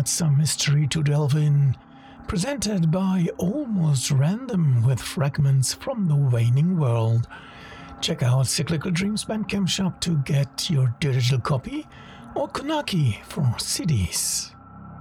got some mystery to delve in, presented by Almost Random with fragments from the waning world. Check out Cyclical Dreams Bandcamp shop to get your digital copy, or Konaki for CDs.